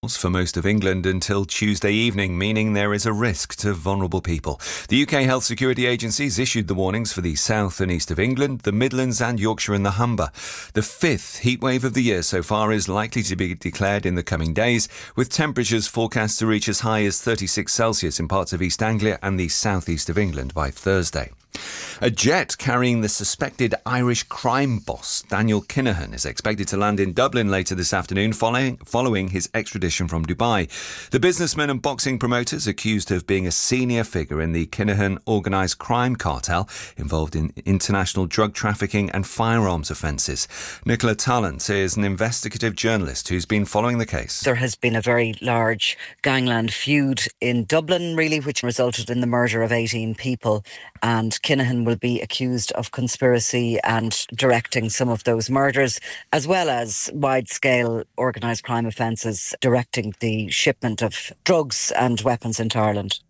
lockdowns for most of England until Tuesday evening, meaning there is a risk to vulnerable people. The UK Health Security Agencies issued the warnings for the south and east of England, the Midlands and Yorkshire and the Humber. The fifth heatwave of the year so far is likely to be declared in the coming days, with temperatures forecast to reach as high as 36 Celsius in parts of East Anglia and the southeast of England by Thursday. A jet carrying the suspected Irish crime boss Daniel Kinahan is expected to land in Dublin later this afternoon following his extradition from Dubai. The businessman and boxing promoter is accused of being a senior figure in the Kinahan organised crime cartel involved in international drug trafficking and firearms offences. Nicola Tallant is an investigative journalist who's been following the case. There has been a very large gangland feud in Dublin, really, which resulted in the murder of 18 people, and Kinahan will be accused of conspiracy and directing some of those murders, as well as wide-scale organised crime offences, directing the shipment of drugs and weapons into Ireland.